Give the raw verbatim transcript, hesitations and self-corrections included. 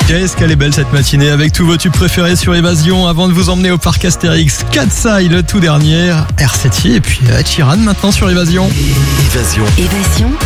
Qu'est-ce qu'elle est belle cette matinée avec tous vos tubes préférés sur Évasion avant de vous emmener au parc Astérix. Katsai le tout dernier, R sept et puis Ed Sheeran maintenant sur Évasion. Évasion. Évasion.